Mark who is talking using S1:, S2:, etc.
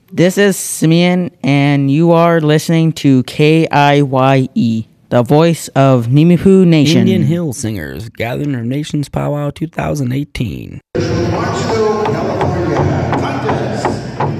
S1: This is Simeon, and you are listening to KIYE, the voice of Nimipu Nation.
S2: Indian Hill Singers, Gathering of Nations Powwow 2018.
S3: From Marksville, California.